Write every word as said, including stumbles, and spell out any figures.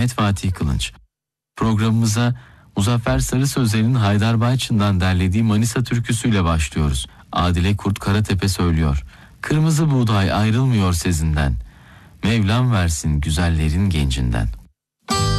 Ahmet Fatih Kılınç. Programımıza Muzaffer Sarı Sözler'in Haydar Bayçın'dan derlediği Manisa türküsüyle başlıyoruz. Adile Kurt Karatepe söylüyor. Kırmızı buğday ayrılmıyor sezinden. Mevlam versin güzellerin gencinden.